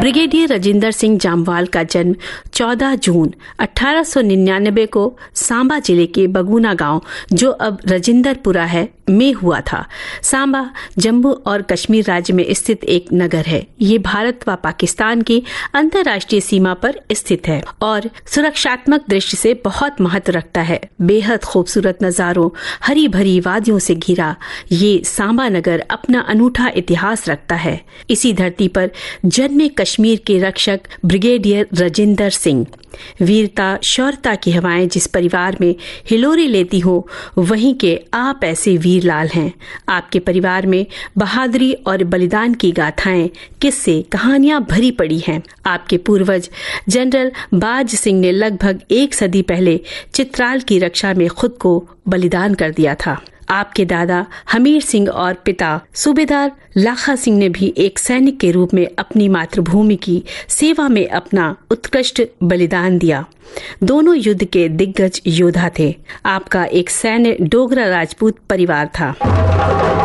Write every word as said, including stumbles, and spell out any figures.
Brigadier Rajinder Singh Jammwal का जन्म चौदह जून अठारह सौ निन्यानवे को सांबा जिले के बगुना गांव, जो अब राजिंदरपुरा है, में हुआ था। सांबा जम्मू और कश्मीर राज्य में स्थित एक नगर है। ये भारत व पाकिस्तान की अंतर्राष्ट्रीय सीमा पर स्थित है और सुरक्षात्मक दृष्टि से बहुत महत्व रखता है। बेहद खूबसूरत नजारों, हरी भरी वादियों से घिरा ये सांबा नगर अपना अनूठा इतिहास रखता है। इसी धरती पर जन्मे कश्मीर के रक्षक ब्रिगेडियर राजिंदर सिंह। वीरता शौर्यता की हवाएं जिस परिवार में हिलोरे लेती हो, वहीं के आप ऐसे वीर लाल हैं। आपके परिवार में बहादुरी और बलिदान की गाथाएं, किस्से, कहानियां भरी पड़ी हैं। आपके पूर्वज जनरल बाज सिंह ने लगभग एक सदी पहले चित्राल की रक्षा में खुद को बलिदान कर दिया था। आपके दादा हमीर सिंह और पिता सूबेदार लाखा सिंह ने भी एक सैनिक के रूप में अपनी मातृभूमि की सेवा में अपना उत्कृष्ट बलिदान दिया। दोनों युद्ध के दिग्गज योद्धा थे। आपका एक सैन्य डोगरा राजपूत परिवार था।